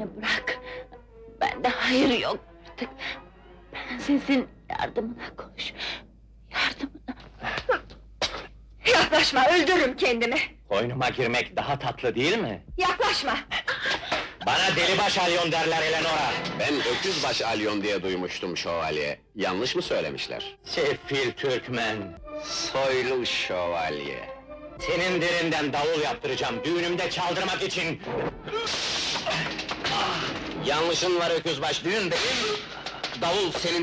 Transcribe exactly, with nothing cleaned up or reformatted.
Beni bırak! Bende hayır yok artık! Prensesin yardımına koş! Yardımına! Yaklaşma, öldürürüm kendimi! Koynuma girmek daha tatlı değil mi? Yaklaşma! Bana delibaş alyon derler Eleonora! Ben öküzbaş alyon diye duymuştum şövalye. Yanlış mı söylemişler? Sefil Türkmen! Soylu şövalye. Senin derinden davul yaptıracağım, düğünümde çaldırmak için! Yanlışın var öküzbaş, düğün benim. Davul senin